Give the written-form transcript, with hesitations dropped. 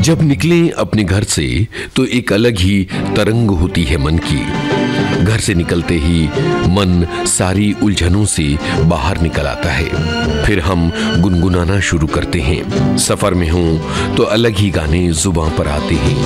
जब निकलें अपने घर से तो एक अलग ही तरंग होती है मन की। घर से निकलते ही मन सारी उलझनों से बाहर निकल आता है। फिर हम गुनगुनाना शुरू करते हैं। सफर में हों तो अलग ही गाने जुबां पर आते हैं।